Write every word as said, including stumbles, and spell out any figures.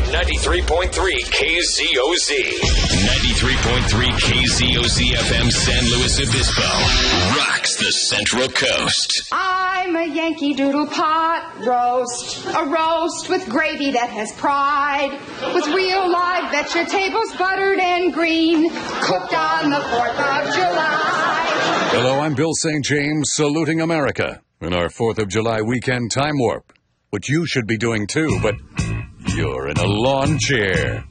ninety-three point three K Z O Z. ninety-three point three K Z O Z F M San Luis Obispo rocks the Central Coast. I'm a Yankee Doodle pot roast, a roast with gravy that has pride, with real live vegetables buttered and green, cooked on the fourth of July. Hello, I'm Bill Saint James, saluting America in our fourth of July weekend time warp. What you should be doing too, but you're in a lawn chair.